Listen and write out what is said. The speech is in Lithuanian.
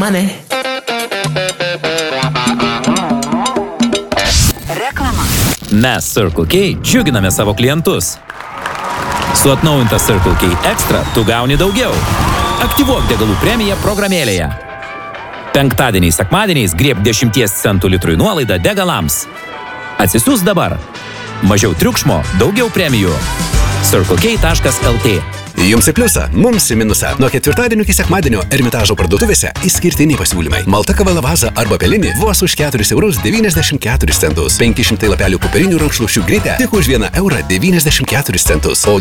money. Reklama. Mes Circle K džiuginame savo klientus. Su atnaujinta Circle K Extra tu gauni daugiau. Aktyvuok degalų premiją programėlėje. Penktadieniais, sekmadieniais grieb 10 centų litrui nuolaidą degalams. Atsisiųs dabar. Mažiau triukšmo, daugiau premijų. CircleK.lt. Jums į pliusą, mums į minusą. Nuo ketvirtadienio iki sekmadienio Ermitažo parduotuvėse išskirtiniai pasiūlymai. Malta kava lavazą arba pelinį vos už 4,94 €. 500 lapelių popierinių rankšluosčių Grite tik už 1,94 €. O